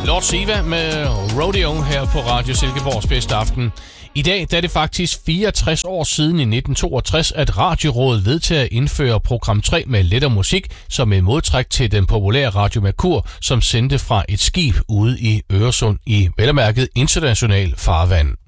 Lord Siva med Rodeo her på Radio Silkeborgs bedste aften. I dag der er det faktisk 64 år siden i 1962, at Radiorådet vedtager at indføre program 3 med lettere musik som en modtræk til den populære Radio Merkur, som sendte fra et skib ude i Øresund i vel at mærket international farvand.